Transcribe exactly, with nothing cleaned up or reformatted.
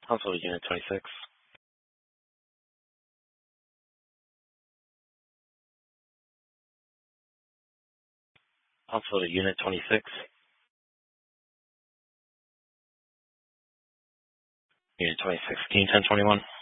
Console to Unit twenty-six. Console to Unit twenty-six. Unit twenty-six, Team ten twenty-one.